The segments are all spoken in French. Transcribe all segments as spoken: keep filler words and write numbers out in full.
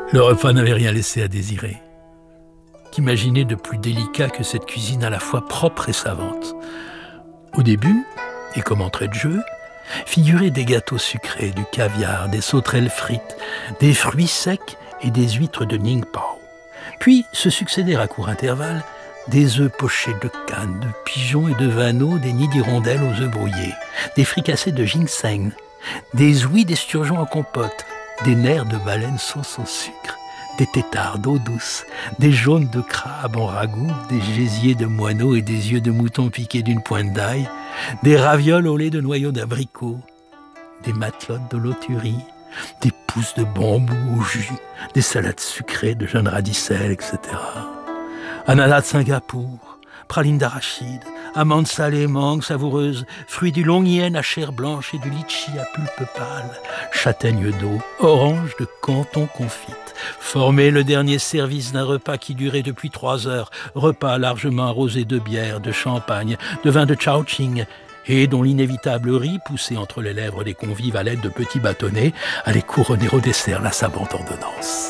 Le repas n'avait rien laissé à désirer. Qu'imaginer de plus délicat que cette cuisine à la fois propre et savante? Au début, et comme entrée de jeu, figuraient des gâteaux sucrés, du caviar, des sauterelles frites, des fruits secs et des huîtres de Ningpao. Puis se succédèrent à court intervalle des œufs pochés de cannes, de pigeons et de vanneaux, des nids d'hirondelles aux œufs brouillés, des fricassés de ginseng, des ouïes d'esturgeon en compote, des nerfs de baleine sauce au sucre, des têtards d'eau douce, des jaunes de crabe en ragoût, des gésiers de moineaux et des yeux de mouton piqués d'une pointe d'ail, des ravioles au lait de noyaux d'abricot, des matelotes de loturie, des pousses de bambou au jus, des salades sucrées de jeunes radicelles, et cetera. Ananas de Singapour, pralines d'arachide, amandes salées, mangues savoureuses, fruits du long hyène à chair blanche et du litchi à pulpe pâle, châtaignes d'eau, oranges de Canton confites, formaient le dernier service d'un repas qui durait depuis trois heures, repas largement arrosé de bière, de champagne, de vin de Chao-Ching, et dont l'inévitable riz, poussé entre les lèvres des convives à l'aide de petits bâtonnets, allait couronner au dessert la savante ordonnance.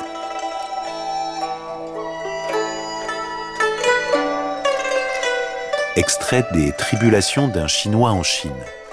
Extrait des Tribulations d'un Chinois en Chine.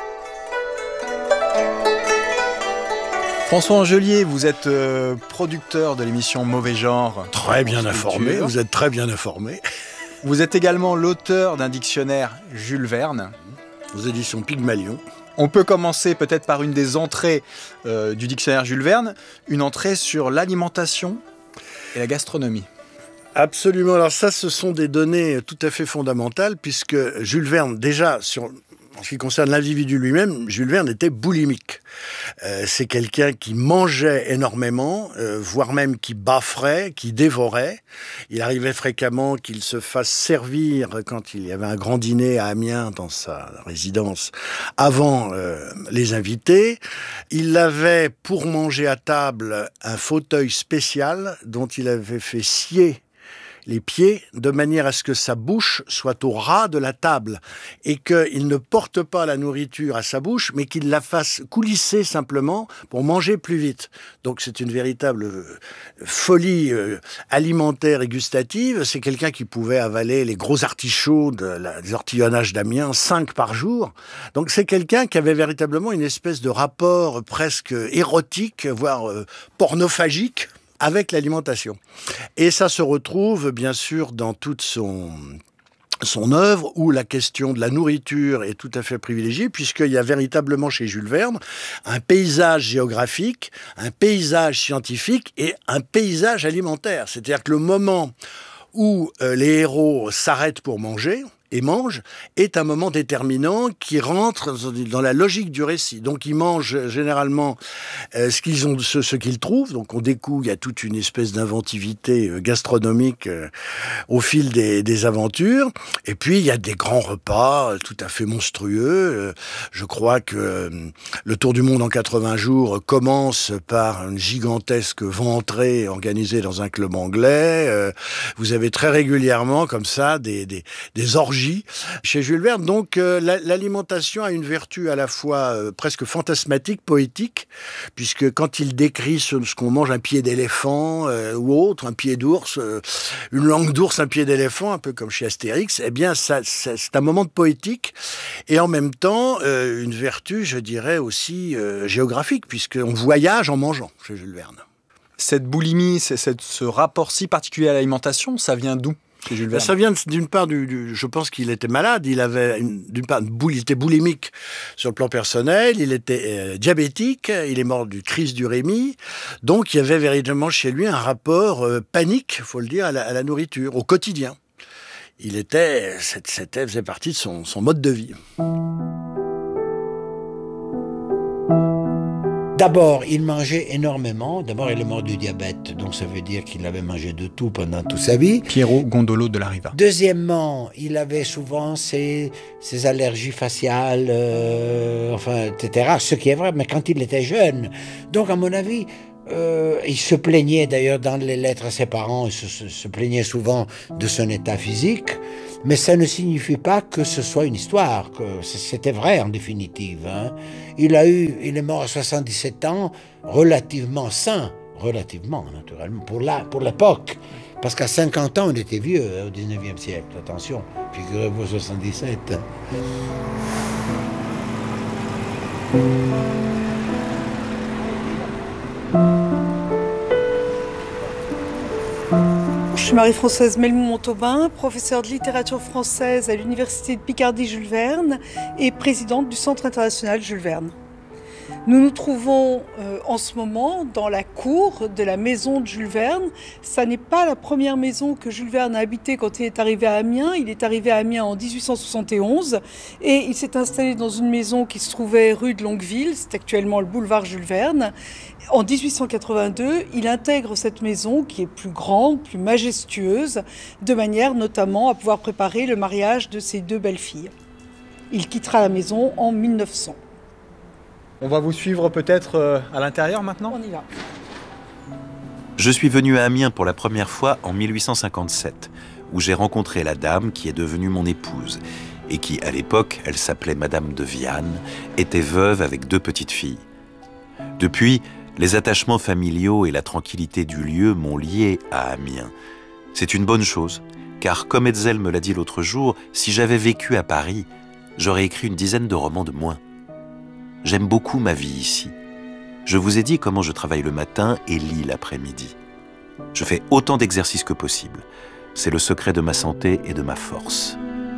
François Angelier, vous êtes euh, producteur de l'émission Mauvais Genre. Très bien informé, vous êtes très bien informé. Vous êtes également l'auteur d'un dictionnaire Jules Verne. Aux éditions Pygmalion. On peut commencer peut-être par une des entrées euh, du dictionnaire Jules Verne, une entrée sur l'alimentation et la gastronomie. Absolument. Alors ça, ce sont des données tout à fait fondamentales, puisque Jules Verne, déjà, sur, en ce qui concerne l'individu lui-même, Jules Verne était boulimique. Euh, c'est quelqu'un qui mangeait énormément, euh, voire même qui bafferait, qui dévorait. Il arrivait fréquemment qu'il se fasse servir, quand il y avait un grand dîner à Amiens, dans sa résidence, avant euh, les invités. Il avait, pour manger à table, un fauteuil spécial dont il avait fait scier les pieds, de manière à ce que sa bouche soit au ras de la table et qu'il ne porte pas la nourriture à sa bouche, mais qu'il la fasse coulisser simplement pour manger plus vite. Donc c'est une véritable folie alimentaire et gustative. C'est quelqu'un qui pouvait avaler les gros artichauts de la, des ortillonnages d'Amiens, cinq par jour. Donc c'est quelqu'un qui avait véritablement une espèce de rapport presque érotique, voire euh, pornophagique, avec l'alimentation. Et ça se retrouve bien sûr dans toute son, son œuvre, où la question de la nourriture est tout à fait privilégiée, puisqu'il y a véritablement chez Jules Verne un paysage géographique, un paysage scientifique et un paysage alimentaire. C'est-à-dire que le moment où euh, les héros s'arrêtent pour manger et mangent, est un moment déterminant qui rentre dans la logique du récit. Donc ils mangent généralement euh, ce qu'ils ont, ce, ce qu'ils trouvent. Donc on découvre, il y a toute une espèce d'inventivité euh, gastronomique euh, au fil des, des aventures. Et puis il y a des grands repas euh, tout à fait monstrueux. Euh, je crois que euh, le Tour du monde en quatre-vingts jours commence par une gigantesque ventrée organisée dans un club anglais. Euh, vous avez très régulièrement comme ça des, des, des orgies chez Jules Verne. Donc euh, la, l'alimentation a une vertu à la fois euh, presque fantasmatique, poétique, puisque quand il décrit ce, ce qu'on mange, un pied d'éléphant euh, ou autre, un pied d'ours, euh, une langue d'ours, un pied d'éléphant, un peu comme chez Astérix, eh bien ça, ça, c'est un moment de poétique et en même temps euh, une vertu, je dirais aussi euh, géographique, puisqu'on voyage en mangeant chez Jules Verne. Cette boulimie, c'est, cette, ce rapport si particulier à l'alimentation, ça vient d'où ? Ben, ça vient d'une part du, du, je pense qu'il était malade, il avait une, d'une part, boule, il était boulimique sur le plan personnel, il était euh, diabétique, il est mort du crise d'urémie, donc il y avait véritablement chez lui un rapport euh, panique, faut le dire, à la, à la nourriture, au quotidien. Il était, c'était, faisait partie de son, son mode de vie. D'abord, il mangeait énormément. D'abord, il est mort du diabète, donc ça veut dire qu'il avait mangé de tout pendant toute sa vie. Piero Gondolo de la Riva. Deuxièmement, il avait souvent ses, ses allergies faciales, euh, enfin, et cetera. Ce qui est vrai, mais quand il était jeune. Donc, à mon avis, euh, il se plaignait d'ailleurs dans les lettres à ses parents, il se, se, se plaignait souvent de son état physique. Mais ça ne signifie pas que ce soit une histoire, que c'était vrai en définitive. Hein. Il a eu, il est mort à soixante-dix-sept ans, relativement sain. Relativement, naturellement, pour la, pour l'époque. Parce qu'à cinquante ans, on était vieux hein, au dix-neuvième siècle. Attention, figurez-vous, soixante-dix-sept. Je suis Marie-Françoise Melmou-Montauban, professeure de littérature française à l'Université de Picardie-Jules Verne et présidente du Centre international Jules Verne. Nous nous trouvons euh, en ce moment dans la cour de la maison de Jules Verne. Ça n'est pas la première maison que Jules Verne a habitée quand il est arrivé à Amiens. Il est arrivé à Amiens en dix-huit cent soixante et onze et il s'est installé dans une maison qui se trouvait rue de Longueville, c'est actuellement le boulevard Jules Verne. En dix-huit cent quatre-vingt-deux, il intègre cette maison qui est plus grande, plus majestueuse, de manière notamment à pouvoir préparer le mariage de ses deux belles-filles. Il quittera la maison en mille neuf cents. On va vous suivre peut-être euh, à l'intérieur maintenant ? On y va. Je suis venu à Amiens pour la première fois en mille huit cent cinquante-sept, où j'ai rencontré la dame qui est devenue mon épouse et qui, à l'époque, elle s'appelait Madame de Viane, était veuve avec deux petites filles. Depuis, les attachements familiaux et la tranquillité du lieu m'ont lié à Amiens. C'est une bonne chose, car comme Hetzel me l'a dit l'autre jour, si j'avais vécu à Paris, j'aurais écrit une dizaine de romans de moins. J'aime beaucoup ma vie ici. Je vous ai dit comment je travaille le matin et lis l'après-midi. Je fais autant d'exercices que possible. C'est le secret de ma santé et de ma force.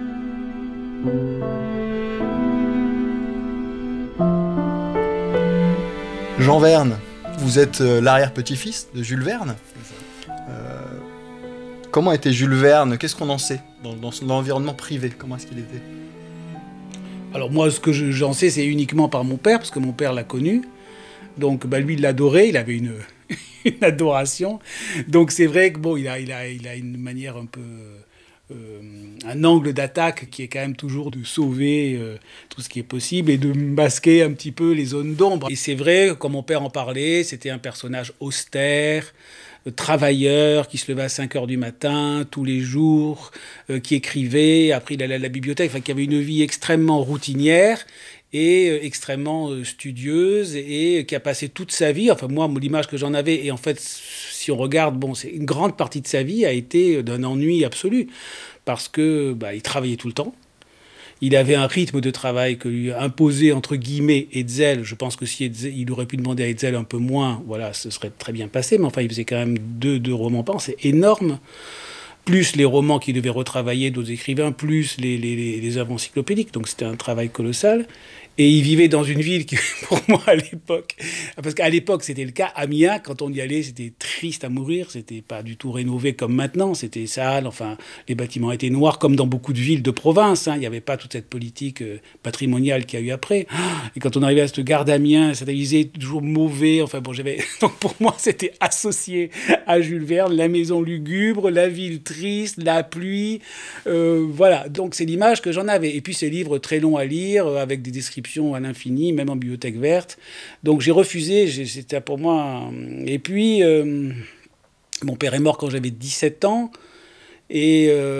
Jean Verne, vous êtes euh, l'arrière-petit-fils de Jules Verne. Euh, comment était Jules Verne ? Qu'est-ce qu'on en sait dans, dans son environnement privé ? Comment est-ce qu'il était ? Alors moi, ce que je, j'en sais, c'est uniquement par mon père, parce que mon père l'a connu. Donc bah, lui, il l'adorait, il avait une, une adoration. Donc c'est vrai que bon, il a, il a, il a une manière un peu... Euh, un angle d'attaque qui est quand même toujours de sauver euh, tout ce qui est possible et de masquer un petit peu les zones d'ombre. Et c'est vrai, comme mon père en parlait, c'était un personnage austère, travailleur, qui se levait à cinq heures du matin, tous les jours, euh, qui écrivait, après il allait à la bibliothèque, enfin qui avait une vie extrêmement routinière et euh, extrêmement euh, studieuse et, et qui a passé toute sa vie, enfin moi, l'image que j'en avais, et en fait, si on regarde, bon, c'est une grande partie de sa vie a été d'un ennui absolu, parce que bah, il travaillait tout le temps. Il avait un rythme de travail que lui imposait, entre guillemets, Hetzel. Je pense que si Hetzel, il aurait pu demander à Hetzel un peu moins, voilà, ce serait très bien passé. Mais enfin, il faisait quand même deux, deux romans par an. C'est énorme. Plus les romans qu'il devait retravailler d'autres écrivains, plus les, les, les, les œuvres encyclopédiques. Donc c'était un travail colossal. Et il vivait dans une ville qui, pour moi, à l'époque... Parce qu'à l'époque, c'était le cas. Amiens, quand on y allait, c'était triste à mourir. C'était pas du tout rénové comme maintenant. C'était sale. Enfin, les bâtiments étaient noirs, comme dans beaucoup de villes de province. Hein. Il n'y avait pas toute cette politique euh, patrimoniale qu'il y a eu après. Et quand on arrivait à cette gare d'Amiens, ça disait toujours mauvais. Enfin, bon, j'avais... Donc, pour moi, c'était associé à Jules Verne. La maison lugubre, la ville triste, la pluie. Euh, voilà. Donc, c'est l'image que j'en avais. Et puis, ces livres très longs à lire, euh, avec des descriptions à l'infini, même en bibliothèque verte. Donc j'ai refusé, j'ai, c'était pour moi... Et puis, euh, mon père est mort quand j'avais dix-sept ans, et euh,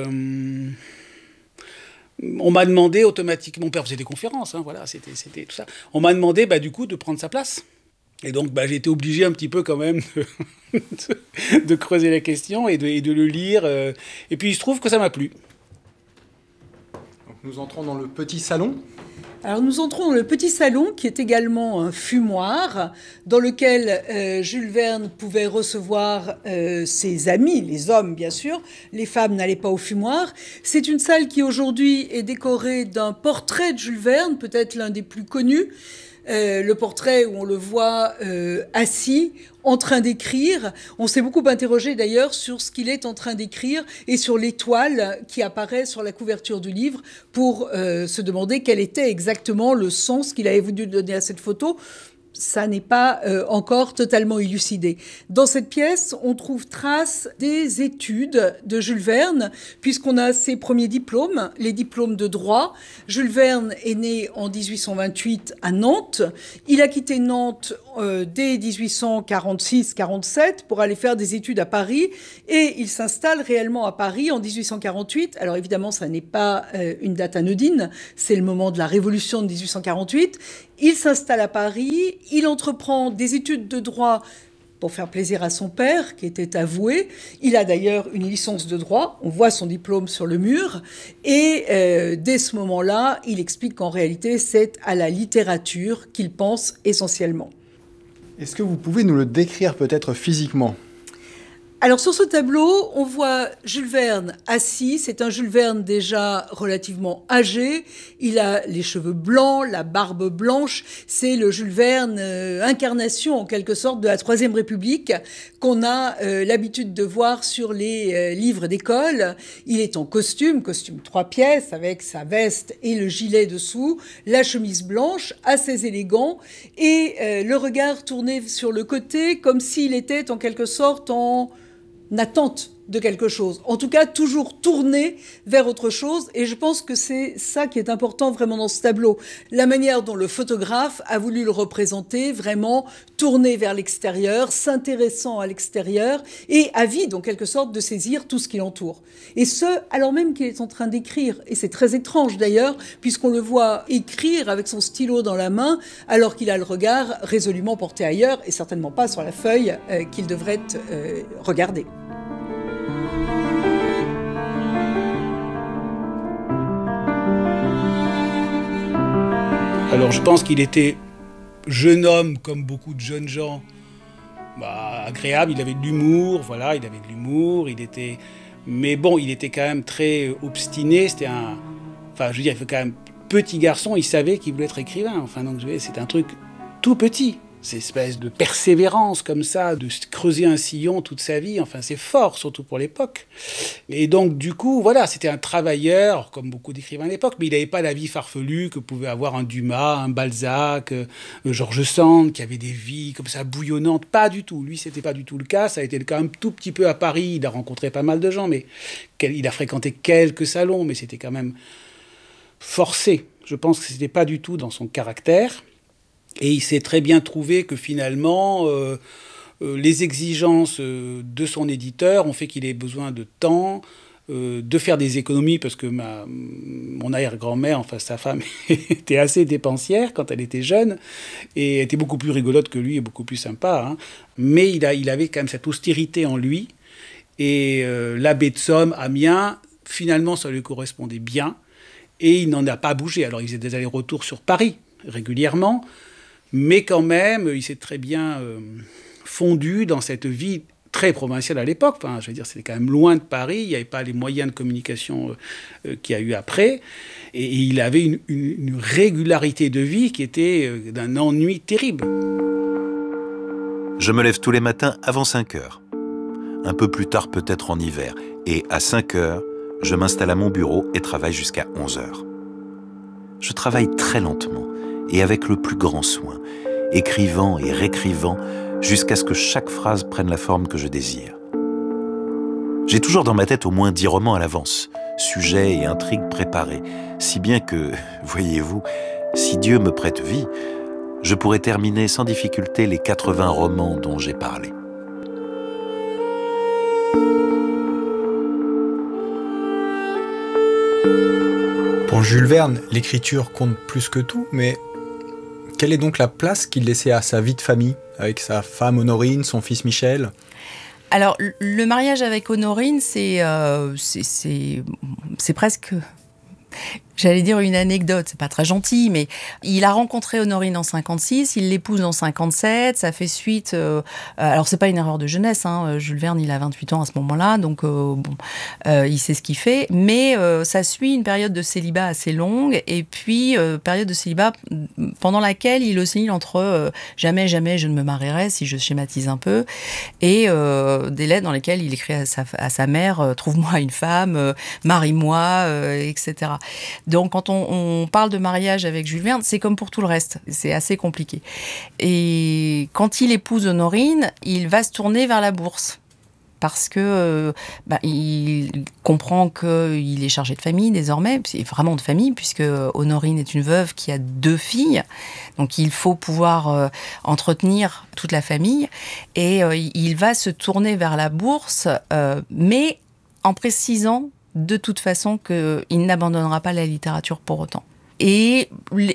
on m'a demandé automatiquement... Mon père faisait des conférences, hein, voilà, c'était, c'était tout ça. On m'a demandé, bah, du coup, de prendre sa place. Et donc, bah, j'ai été obligé un petit peu quand même de, de, de creuser la question et de, et de le lire. Euh, et puis, il se trouve que ça m'a plu. Donc, nous entrons dans le petit salon. Alors nous entrons dans le petit salon qui est également un fumoir dans lequel euh, Jules Verne pouvait recevoir euh, ses amis, les hommes bien sûr, les femmes n'allaient pas au fumoir. C'est une salle qui aujourd'hui est décorée d'un portrait de Jules Verne, peut-être l'un des plus connus. Euh, le portrait où on le voit euh, assis, en train d'écrire. On s'est beaucoup interrogé d'ailleurs sur ce qu'il est en train d'écrire et sur l'étoile qui apparaît sur la couverture du livre pour euh, se demander quel était exactement le sens qu'il avait voulu donner à cette photo. Ça n'est pas euh, encore totalement élucidé. Dans cette pièce, on trouve trace des études de Jules Verne, puisqu'on a ses premiers diplômes, les diplômes de droit. Jules Verne est né en dix-huit cent vingt-huit à Nantes. Il a quitté Nantes euh, dès dix-huit cent quarante-six quarante-sept pour aller faire des études à Paris, et il s'installe réellement à Paris en dix-huit cent quarante-huit. Alors évidemment, ça n'est pas euh, une date anodine, c'est le moment de la Révolution de dix-huit cent quarante-huit. Il s'installe à Paris, il entreprend des études de droit pour faire plaisir à son père, qui était avoué. Il a d'ailleurs une licence de droit, on voit son diplôme sur le mur, et euh, dès ce moment-là, il explique qu'en réalité, c'est à la littérature qu'il pense essentiellement. Est-ce que vous pouvez nous le décrire peut-être physiquement ? Alors sur ce tableau, on voit Jules Verne assis. C'est un Jules Verne déjà relativement âgé. Il a les cheveux blancs, la barbe blanche. C'est le Jules Verne euh, incarnation en quelque sorte de la Troisième République qu'on a euh, l'habitude de voir sur les euh, livres d'école. Il est en costume, costume trois pièces avec sa veste et le gilet dessous, la chemise blanche, assez élégant et euh, le regard tourné sur le côté comme s'il était en quelque sorte en attente de quelque chose, en tout cas toujours tourné vers autre chose, et je pense que c'est ça qui est important vraiment dans ce tableau, la manière dont le photographe a voulu le représenter, vraiment tourné vers l'extérieur, s'intéressant à l'extérieur, et avide en quelque sorte de saisir tout ce qui l'entoure. Et ce, alors même qu'il est en train d'écrire, et c'est très étrange d'ailleurs, puisqu'on le voit écrire avec son stylo dans la main, alors qu'il a le regard résolument porté ailleurs, et certainement pas sur la feuille euh, qu'il devrait euh, regarder. Alors je pense qu'il était jeune homme, comme beaucoup de jeunes gens, bah, agréable, il avait de l'humour, voilà, il avait de l'humour, il était... Mais bon, il était quand même très obstiné, c'était un... Enfin, je veux dire, il était quand même petit garçon, il savait qu'il voulait être écrivain, enfin, donc je veux dire, c'est un truc tout petit. Cette espèce de persévérance comme ça, de creuser un sillon toute sa vie, enfin c'est fort, surtout pour l'époque. Et donc du coup, voilà, c'était un travailleur, comme beaucoup d'écrivains à l'époque, mais il n'avait pas la vie farfelue que pouvait avoir un Dumas, un Balzac, euh, George Sand, qui avait des vies comme ça bouillonnantes. Pas du tout, lui c'était pas du tout le cas, ça a été le cas un tout petit peu à Paris, il a rencontré pas mal de gens, mais il a fréquenté quelques salons, mais c'était quand même forcé. Je pense que c'était pas du tout dans son caractère. Et il s'est très bien trouvé que finalement, euh, euh, les exigences euh, de son éditeur ont fait qu'il ait besoin de temps, euh, de faire des économies, parce que ma, mon arrière-grand-mère, enfin sa femme, était assez dépensière quand elle était jeune, et était beaucoup plus rigolote que lui, et beaucoup plus sympa. Hein. Mais il, a, il avait quand même cette austérité en lui, et euh, la baie de Somme, Amiens, finalement, ça lui correspondait bien, et il n'en a pas bougé. Alors il faisait des allers-retours sur Paris, régulièrement, mais quand même, il s'est très bien euh, fondu dans cette vie très provinciale à l'époque. Enfin, je veux dire, c'était quand même loin de Paris. Il n'y avait pas les moyens de communication euh, euh, qu'il y a eu après. Et, et il avait une, une, une régularité de vie qui était euh, d'un ennui terrible. Je me lève tous les matins avant cinq heures. Un peu plus tard peut-être en hiver. Et à cinq heures, je m'installe à mon bureau et travaille jusqu'à onze heures. Je travaille très lentement et avec le plus grand soin, écrivant et réécrivant jusqu'à ce que chaque phrase prenne la forme que je désire. J'ai toujours dans ma tête au moins dix romans à l'avance, sujets et intrigues préparés, si bien que, voyez-vous, si Dieu me prête vie, je pourrais terminer sans difficulté les quatre-vingts romans dont j'ai parlé. Pour Jules Verne, l'écriture compte plus que tout, mais quelle est donc la place qu'il laissait à sa vie de famille, avec sa femme Honorine, son fils Michel ? Alors, le mariage avec Honorine, c'est, euh, c'est, c'est, c'est presque... J'allais dire une anecdote, c'est pas très gentil, mais il a rencontré Honorine en cinquante-six, il l'épouse en cinquante-sept, ça fait suite... Euh, alors, c'est pas une erreur de jeunesse, hein, Jules Verne, il a vingt-huit ans à ce moment-là, donc euh, bon, euh, il sait ce qu'il fait, mais euh, ça suit une période de célibat assez longue, et puis euh, période de célibat pendant laquelle il oscille entre euh, « jamais, jamais je ne me marierai », si je schématise un peu, et euh, des lettres dans lesquelles il écrit à sa, à sa mère euh, « trouve-moi une femme, euh, marie-moi euh, », et cetera. Donc, quand on, on parle de mariage avec Jules Verne, c'est comme pour tout le reste. C'est assez compliqué. Et quand il épouse Honorine, il va se tourner vers la bourse. Parce que euh, bah, il comprend qu'il est chargé de famille désormais, c'est vraiment de famille, puisque Honorine est une veuve qui a deux filles. Donc il faut pouvoir euh, entretenir toute la famille. Et euh, il va se tourner vers la bourse, euh, mais en précisant de toute façon qu'il n'abandonnera pas la littérature pour autant. Et les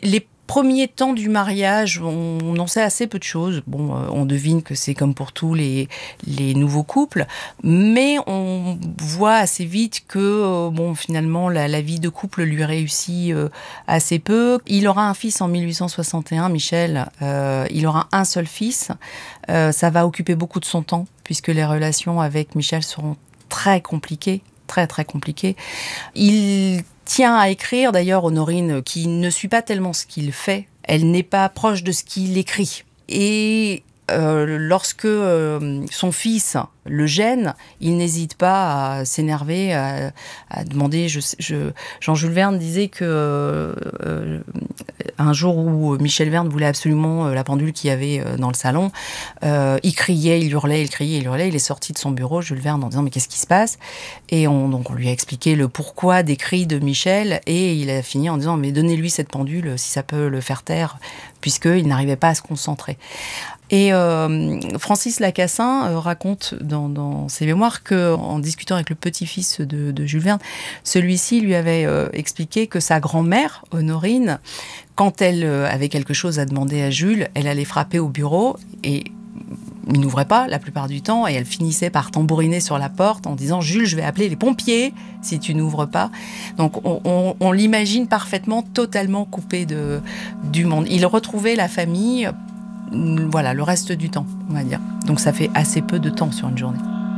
premiers temps du mariage, on, on en sait assez peu de choses. Bon, euh, on devine que c'est comme pour tous les, les nouveaux couples, mais on voit assez vite que, euh, bon, finalement, la, la vie de couple lui réussit euh, assez peu. Il aura un fils en mille huit cent soixante et un, Michel. Euh, il aura un seul fils. Euh, ça va occuper beaucoup de son temps, puisque les relations avec Michel seront très compliquées, très très compliquées. Il tient à écrire, d'ailleurs, Honorine, qui ne suit pas tellement ce qu'il fait. Elle n'est pas proche de ce qu'il écrit. Et euh, lorsque euh, son fils le gêne, il n'hésite pas à s'énerver, à, à demander. Je, je, Jean-Jules Verne disait que euh, euh, un jour où Michel Verne voulait absolument euh, la pendule qu'il y avait euh, dans le salon, euh, il criait, il hurlait, il criait, il hurlait. Il est sorti de son bureau, Jules Verne, en disant mais qu'est-ce qui se passe ? Et on, donc on lui a expliqué le pourquoi des cris de Michel, et il a fini en disant mais donnez-lui cette pendule si ça peut le faire taire, puisqu'il n'arrivait pas à se concentrer. Et euh, Francis Lacassin euh, raconte dans, dans ses mémoires qu'en discutant avec le petit-fils de, de Jules Verne, celui-ci lui avait euh, expliqué que sa grand-mère, Honorine, quand elle euh, avait quelque chose à demander à Jules, elle allait frapper au bureau et il n'ouvrait pas la plupart du temps et elle finissait par tambouriner sur la porte en disant « Jules, je vais appeler les pompiers si tu n'ouvres pas ». Donc on, on, on l'imagine parfaitement totalement coupé de, du monde. Il retrouvait la famille, voilà, le reste du temps, on va dire. Donc ça fait assez peu de temps sur une journée.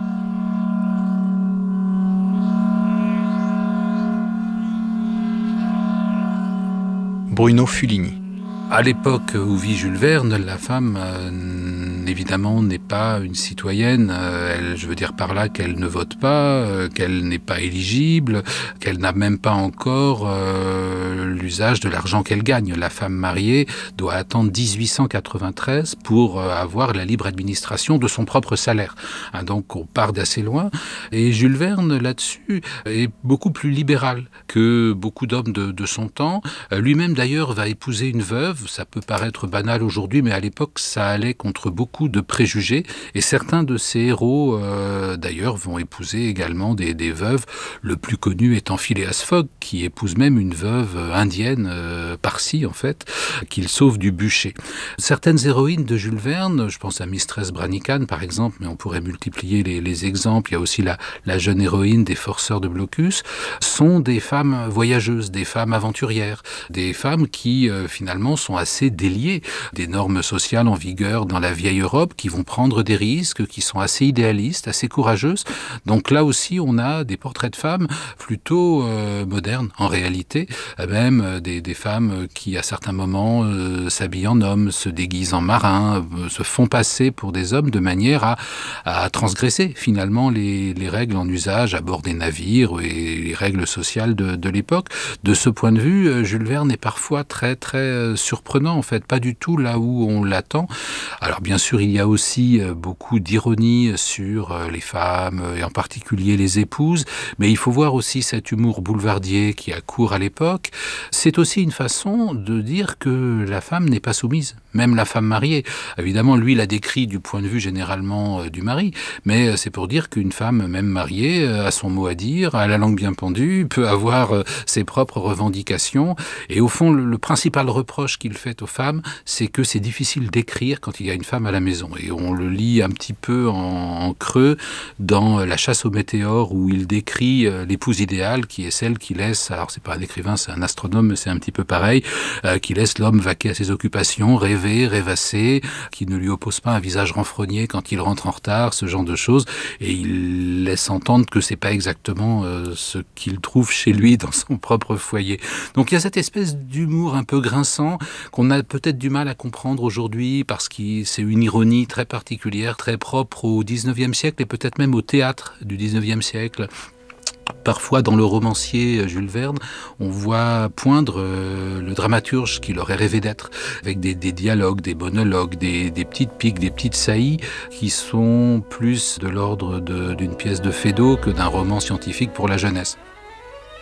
Bruno Fuligny. À l'époque où vit Jules Verne, la femme, euh, évidemment, n'est pas une citoyenne. Euh, elle, je veux dire par là qu'elle ne vote pas, euh, qu'elle n'est pas éligible, qu'elle n'a même pas encore euh, l'usage de l'argent qu'elle gagne. La femme mariée doit attendre dix-huit cent quatre-vingt-treize pour euh, avoir la libre administration de son propre salaire. Hein, donc on part d'assez loin. Et Jules Verne, là-dessus, est beaucoup plus libéral que beaucoup d'hommes de, de son temps. Euh, lui-même, d'ailleurs, va épouser une veuve. Ça peut paraître banal aujourd'hui, mais à l'époque, ça allait contre beaucoup de préjugés. Et certains de ces héros, euh, d'ailleurs, vont épouser également des, des veuves. Le plus connu étant Phileas Fogg, qui épouse même une veuve indienne, euh, parsie en fait, qu'il sauve du bûcher. Certaines héroïnes de Jules Verne, je pense à Mistress Brannigan par exemple, mais on pourrait multiplier les, les exemples. Il y a aussi la, la jeune héroïne des Forceurs de Blocus, sont des femmes voyageuses, des femmes aventurières, des femmes qui euh, finalement sont assez déliées des normes sociales en vigueur dans la vieille Europe, qui vont prendre des risques, qui sont assez idéalistes, assez courageuses. Donc là aussi, on a des portraits de femmes plutôt euh, modernes en réalité, même euh, des, des femmes qui à certains moments euh, s'habillent en hommes, se déguisent en marins, euh, se font passer pour des hommes de manière à, à transgresser finalement les, les règles en usage à bord des navires et les règles sociales de, de l'époque. De ce point de vue, euh, Jules Verne est parfois très très euh, surprenant en fait, pas du tout là où on l'attend. Alors bien sûr, il y a aussi euh, beaucoup d'ironie sur euh, les femmes euh, et en particulier les épouses, mais il faut voir aussi cet humour boulevardier qui a cours à l'époque. C'est aussi une façon de dire que la femme n'est pas soumise, même la femme mariée. Évidemment, lui l'a décrit du point de vue généralement euh, du mari, mais euh, c'est pour dire qu'une femme, même mariée, euh, a son mot à dire, a la langue bien pendue, peut avoir euh, ses propres revendications, et au fond, le, le principal reproche qu'il fait aux femmes, c'est que c'est difficile d'écrire quand il y a une femme à la maison. Et on le lit un petit peu en, en creux dans La chasse aux météores, où il décrit euh, l'épouse idéale, qui est celle qui laisse, alors c'est pas un écrivain, c'est un astronome, mais c'est un petit peu pareil, euh, qui laisse l'homme vaquer à ses occupations, rêver, rêvasser, qui ne lui oppose pas un visage renfrogné quand il rentre en retard, ce genre de choses, et il laisse entendre que c'est pas exactement euh, ce qu'il trouve chez lui dans son propre foyer. Donc il y a cette espèce d'humour un peu grinçant qu'on a peut-être du mal à comprendre aujourd'hui parce que c'est une ironie très particulière, très propre au dix-neuvième siècle et peut-être même au théâtre du dix-neuvième siècle. Parfois, dans le romancier Jules Verne, on voit poindre euh, le dramaturge qu'il aurait rêvé d'être, avec des, des dialogues, des monologues, des, des petites piques, des petites saillies, qui sont plus de l'ordre de, d'une pièce de Feydeau que d'un roman scientifique pour la jeunesse.